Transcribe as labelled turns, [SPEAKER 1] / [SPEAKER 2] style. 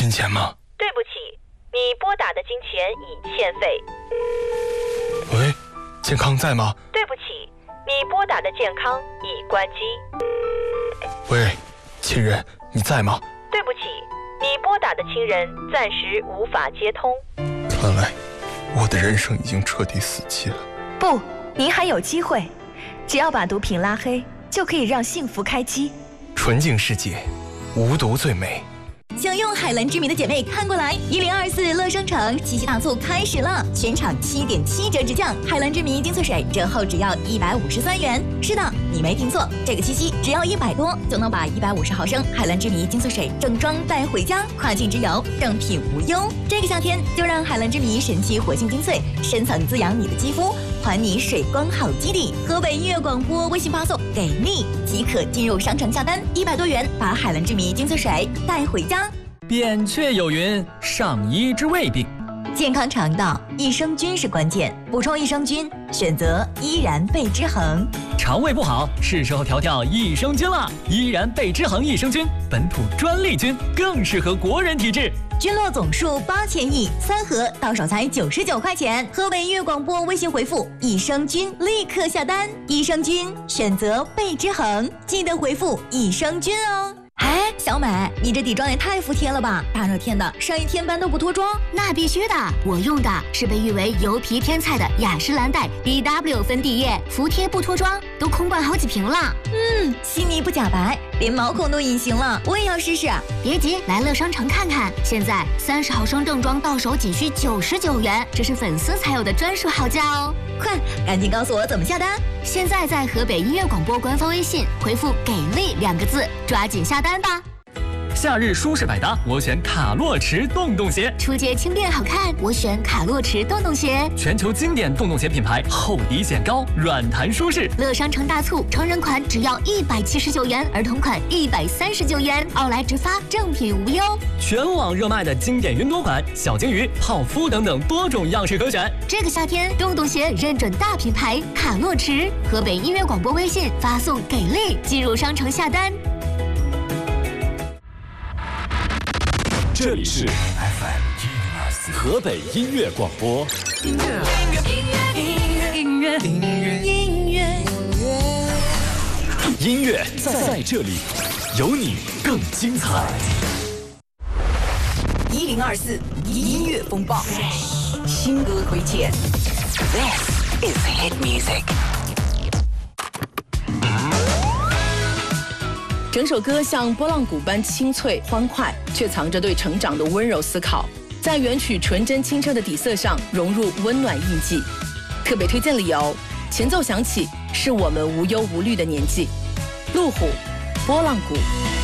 [SPEAKER 1] 金钱吗？
[SPEAKER 2] 对不起，你拨打的金钱已欠费。
[SPEAKER 1] 喂，健康在吗？
[SPEAKER 2] 对不起，你拨打的健康已关机。
[SPEAKER 1] 喂，亲人，你在吗？
[SPEAKER 2] 对不起，你拨打的亲人暂时无法接通。
[SPEAKER 1] 看来我的人生已经彻底死机了。
[SPEAKER 3] 不，您还有机会，只要把毒品拉黑，就可以让幸福开机。
[SPEAKER 1] 纯净世界，无毒最美。
[SPEAKER 4] 想用海蓝之谜的姐妹看过来，1024乐商城七夕大促开始了，全场7.7折直降，海蓝之谜精粹水折后只要153元。是的，你没听错，这个七夕只要100多就能把150毫升海蓝之谜精粹水正装带回家，跨境之游正品无忧。这个夏天就让海蓝之谜神奇活性精粹深层滋养你的肌肤，还你水光好基底。河北音乐广播微信发送给力即可进入商城下单，100多元把海蓝之谜精粹水带回家。
[SPEAKER 5] 扁鹊有云：上医之未病。
[SPEAKER 4] 健康肠道，益生菌是关键，补充益生菌，选择依然贝之恒。
[SPEAKER 5] 肠胃不好，是时候调调益生菌了。依然贝之恒益生菌，本土专利菌，更适合国人体质。
[SPEAKER 4] 菌落总数8000亿，3盒到手才99块钱。河北音乐广播微信回复益生菌，立刻下单。益生菌选择贝之恒，记得回复益生菌哦。哎，小美，你这底妆也太服帖了吧！大热天的，上一天班都不脱妆？
[SPEAKER 6] 那必须的，我用的是被誉为油皮天菜的雅诗兰黛 BW 粉底液，服帖不脱妆，都空灌好几瓶了。
[SPEAKER 4] 细腻不假白，连毛孔都隐形了，我也要试试。
[SPEAKER 6] 别急，来乐商城看看，现在30毫升正装到手仅需99元，这是粉丝才有的专属好价哦！
[SPEAKER 4] 快，赶紧告诉我怎么下单！
[SPEAKER 6] 现在在河北音乐广播官方微信回复“给力”2个字，抓紧下单吧。
[SPEAKER 5] 夏日舒适百搭，我选卡洛驰洞洞鞋。
[SPEAKER 6] 出街轻便好看，我选卡洛驰洞洞鞋。
[SPEAKER 5] 全球经典洞洞鞋品牌，厚底显高，软弹舒适。
[SPEAKER 6] 乐商城大促，成人款只要179元，儿童款139元，奥莱直发，正品无忧。
[SPEAKER 5] 全网热卖的经典云朵款、小金鱼、泡芙等等多种样式可选。
[SPEAKER 6] 这个夏天，洞洞鞋认准大品牌卡洛驰。河北音乐广播微信发送“给力”进入商城下单。
[SPEAKER 7] 这里是 FM 河北音乐广播。音乐在这里，有你更精彩。
[SPEAKER 3] 1024音乐风暴，新歌推荐。This is hit music。
[SPEAKER 8] 整首歌像拨浪鼓般清脆欢快，却藏着对成长的温柔思考，在原曲纯真清澈的底色上融入温暖印记。特别推荐理由：前奏响起，是我们无忧无虑的年纪。路虎，拨浪鼓。